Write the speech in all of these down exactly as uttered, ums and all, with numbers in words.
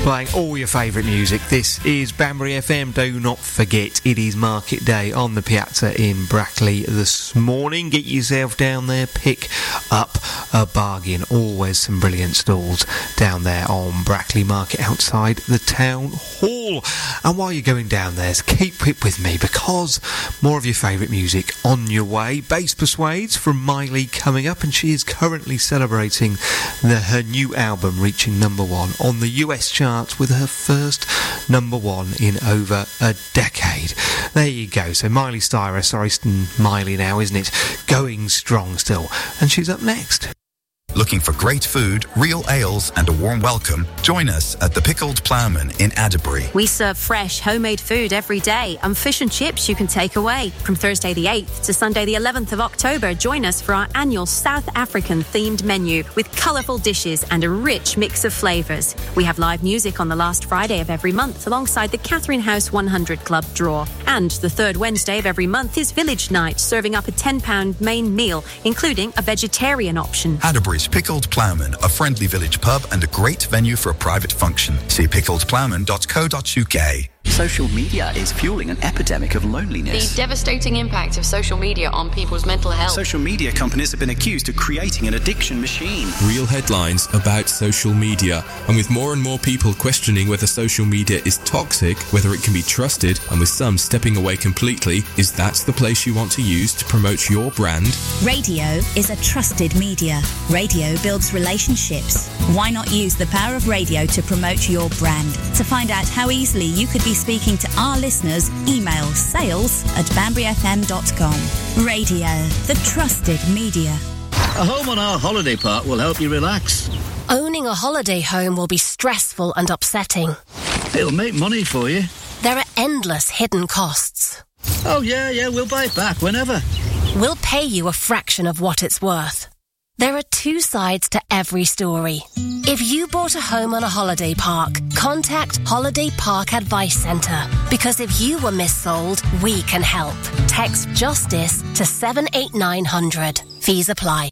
playing all your favourite music. This is Banbury F M. Do not forget, it is Market Day on the Piazza in Brackley this morning. Get yourself down there, pick up a bargain. Always some brilliant stalls down there on Brackley Market outside the town hall. And while you're going down there, keep it with me because more of your favourite music on your way. Bass Persuades from Miley coming up, and she is currently celebrating the, her new album reaching number one on the U S charts with her first number one in over a decade. There you go. So Miley Cyrus, sorry, Miley now, isn't it? Going strong still. And she's up next. Looking for great food, real ales and a warm welcome? Join us at the Pickled Ploughman in Adderbury. We serve fresh, homemade food every day and fish and chips you can take away. From Thursday the eighth to Sunday the eleventh of October, join us for our annual South African themed menu with colourful dishes and a rich mix of flavours. We have live music on the last Friday of every month alongside the Catherine House one hundred Club draw. And the third Wednesday of every month is Village Night, serving up a ten pound main meal, including a vegetarian option. Adderbury's Pickled Ploughman, a friendly village pub and a great venue for a private function. See pickled ploughman dot co dot uk. Social media is fueling an epidemic of loneliness. The devastating impact of social media on people's mental health. Social media companies have been accused of creating an addiction machine. Real headlines about social media. And with more and more people questioning whether social media is toxic, whether it can be trusted, and with some stepping away completely, is that the place you want to use to promote your brand? Radio is a trusted media. Radio builds relationships. Why not use the power of radio to promote your brand? To find out how easily you could be speaking to our listeners, email sales at banbury f m dot com. Radio, the trusted media. A home on our holiday park will help you relax. Owning a holiday home will be stressful and upsetting. It'll make money for you. There are endless hidden costs. Oh, yeah, yeah, we'll buy it back whenever. We'll pay you a fraction of what it's worth. There are two sides to every story. If you bought a home on a holiday park, contact Holiday Park Advice Centre. Because if you were missold, we can help. Text JUSTICE to seven eight nine hundred. Fees apply.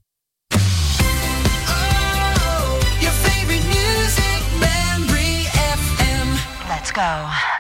Oh, your favorite music, Banbury F M. Let's go.